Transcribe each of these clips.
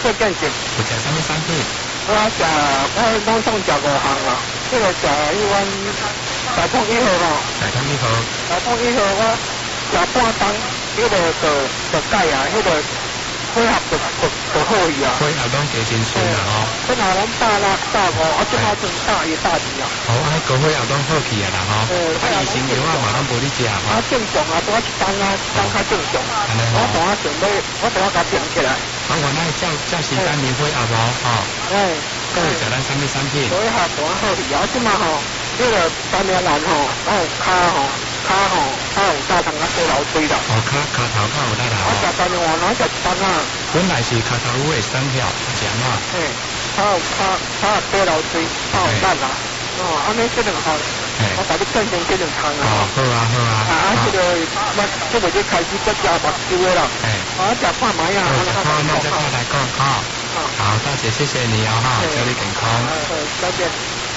做健身。 有食什么产品？ 我拢总食5项啊，这个食迄款大通1号吼， 大通1号， 大通1号我食半冬，迄个就改啊，迄个配合就好去啊。 配合拢加真顺啦吼。 本来咱大6大5，即马算大1大2啊。 好，安尼高配合拢好去啊啦吼。医生药啊嘛拢无你食吼。 正常啊，多一单啊，单较正常。我同我准备，我同我甲拼起来。 我原来照时间面配合无吼。各位食咱什么产品？ 配合大好去啊，即马吼，迄个当年人吼，骹有大堂啊过楼梯啦。 骹头较有力啦。 我食当年我哪食单啊？ 本来是骹头有会生晓，食嘛。 骹有过楼梯，骹有力啦。安尼这2项，我甲你变成这2项啊。 好啊好啊。 这个这个就开始搁食目睭的啦。我食看卖啊。 好，那再来讲哈。好，大姐，谢谢你哦哈，祝你健康。 再见。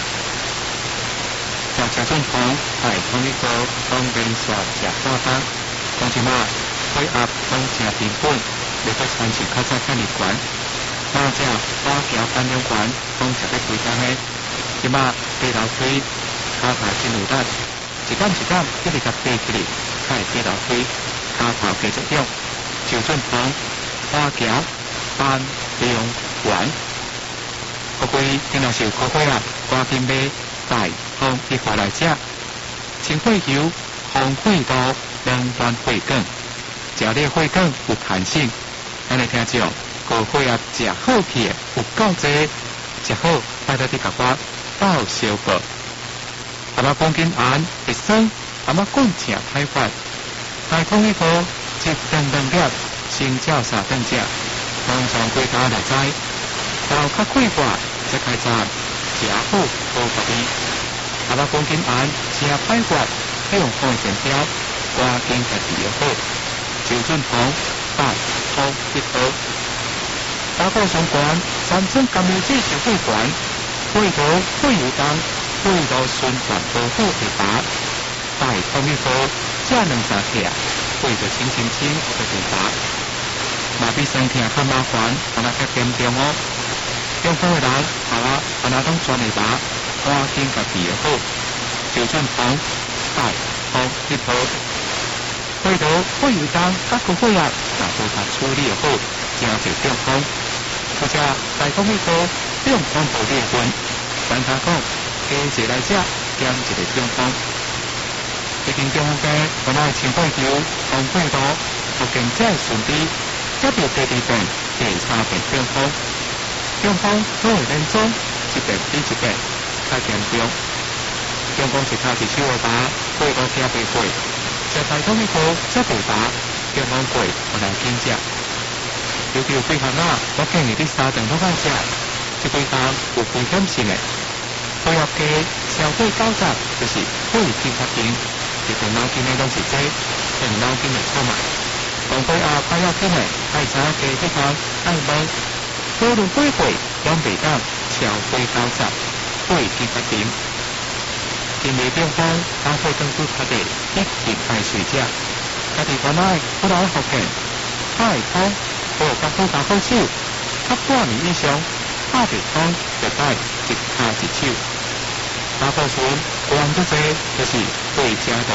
食正常，系统一个方便下食大餐，讲即马配合拢正平稳，袂阁产生较早较热悬。那只花桥单两悬，拢食得规单的。即马爬楼梯，骹头真有力，一点一点一直甲爬起嚟，才会爬楼梯，骹头继续用。就正常，花桥单两悬。各位听到是有可贵啊，赶紧买大通1号来食。清血油、红血豆、两段血管，食了血管有弹性。咱来听众，高血压食好去的有够济，食好拜托你甲我报销过。阿妈讲紧安会酸，阿妈滚正歹法。大通1号一顿2粒，先照3顿食，通常几家来知。头较快活，则开闸食好好个味。阿妈讲紧安食歹活，用放线条，赶紧家己就好。周俊鹏大通1号。打破相关，三种甘油脂是血管，血糖、血油重，血道循环不好会拔。大通1号，这2、3克，血就清就会拔。麻痹身体较麻烦，安那较严重哦。中风的人，安那拢专会拔，赶紧家己就好。周俊鹏大通1号。血糖、血油重，甲高血压，若无法处理就好，真就中风。或者大通1号，中风无裂痕，专家讲，加一来食，减一个中风。最近中风病，原来清血油、红血豆，目前才会顺利，接到第2遍、第3遍中风。中风总会连总，一遍比一遍较严重。中风一脚一手的拔，血都惊袂过。食大通1号则袂拔，中风过我来紧食。尤其有几项我建议你3顿都爱食，这几项有危险性的。血压低超过90，就是血压较低，一动脑筋的拢是这，动脑筋的错嘛。高血压歹要紧的，爱知影加几项爱问。无论几岁，拢袂当超过90，血压较低。因为中风，当血糖不较低，一定爱睡觉。家己原来不来福建，太通。好甲好手，较半年以上，拍袂通就带一脚一手。大部分关注者就是血加多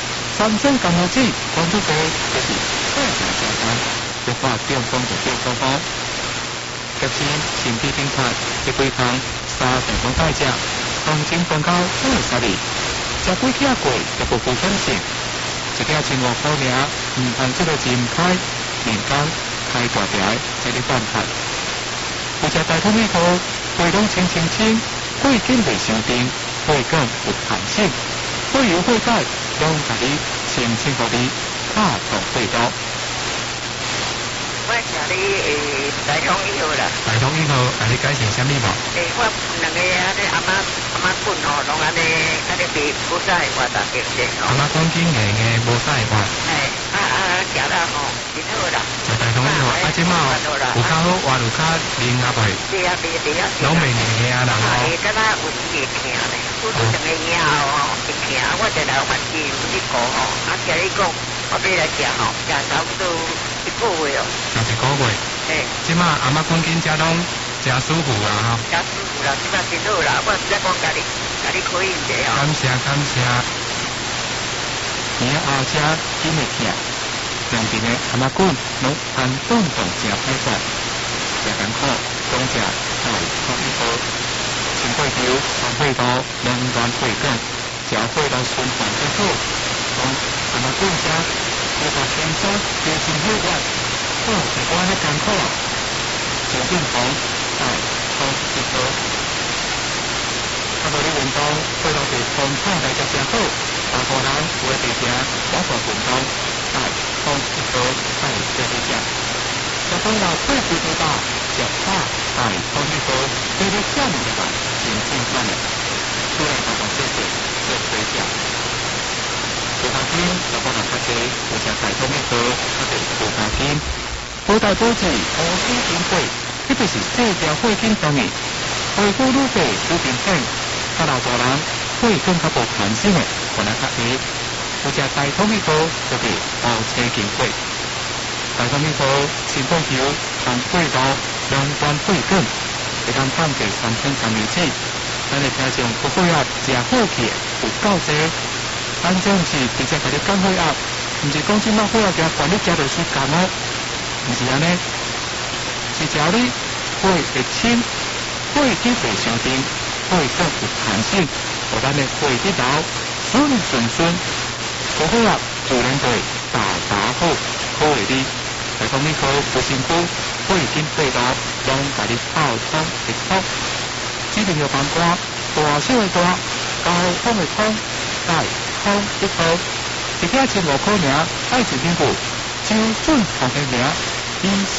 ，3种甘油脂关注者就是太常加单，要怕中风就中风。急性心肌病发，这几项3顿拢爱食，风情风高20日，食几起过就无危险性。一条青蛙好命，唔通这个真开，年间。开大条在你办法，有食大通1号，血拢清，血紧袂伤重，血管有弹性，血油血钙拢甲你清互你，拍通血道。 我食你大通1号啦。 大通1号，你改成啥物无？ 我2个阿妈滚吼，拢安尼比无使活大经济吼。 阿妈讲紧硬无使活。 食啦吼，真好啦。 食大通1号，即马有较好活，有较灵啊袂？ 对啊。 拢袂硬啊啦吼。 敢若有一个疼咧，拄2个影吼，一疼，我就来烦你讲吼，叫你讲，我要来食吼，食差不多1 个月哦。 一个月。 嘿。 即马阿妈赶紧遮拢真舒服啦吼。 真舒服啦，即马真好啦，我实在讲家己可以一下哦。 感谢。年后遮紧会起，两边的阿妈滚拢按动动真歹管，真艰苦，总之爱靠一波。新会球从会道两端会梗，只要会道循环之后，从阿妈滚遮，我把先生就真好玩，好，我咧艰苦，就变红，爱靠一波。啊，无你运动，会道是风畅来才真好。大个人有诶地方，我做运动，爱靠一波，爱做一只。小朋友退步地道，脚大，爱靠一波，对你下面的吧，真正慢的。虽然大家说做水饺，葡萄天有可能较济，有只大头一波，较济葡萄天。葡萄保质，乌水甜贵，特别是细条火茎当面，皮肤愈白愈明显。较老大人会更较无弹性的，可能较易。有只大头一波，就比乌青金贵。大头一波新风球从轨道两端会梗，会当放地3天3日起。咱的听众不会鸭食好气有够济，咱这是直接甲你讲会鸭，毋是讲即马会鸭惊管你食着水干哦，毋是安尼，是只要你会会轻，会肌袂伤重，会更有弹性，互咱的会滴道顺，不会鸭自然会大好，好会哩。大讲你好不辛苦，会经背道拢甲你泡汤一泡。指定要放歌，大小的歌，高峰的风，大风一泡，一家15块名，爱情幸福，就准同的名，以